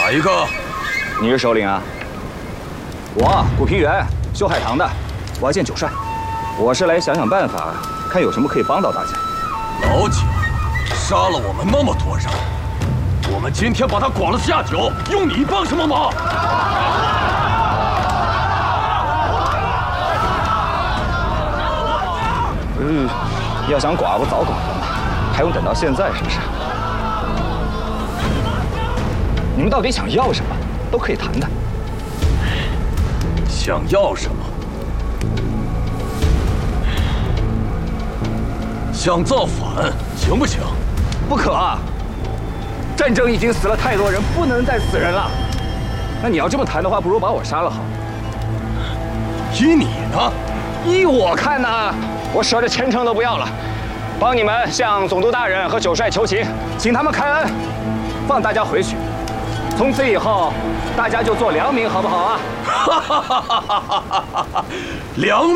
哪一个？ 你是首领啊？我古平原，修海棠的，我要见九帅。我是来想想办法，看有什么可以帮到大家。 老九，杀了我们那么多人，我们今天把他剐了下酒，用你帮什么忙？ 要想剐不早剐了吗？还用等到现在是不是？你们到底想要什么？都可以谈谈。 想要什么？想造反行不行？ 不可啊！战争已经死了太多人，不能再死人了。那你要这么谈的话，不如把我杀了好。 依你呢？ 依我看呢，我舍着前程都不要了，帮你们向总督大人和九帅求情，请他们开恩，放大家回去。从此以后，大家就做良民，好不好啊？ 良民。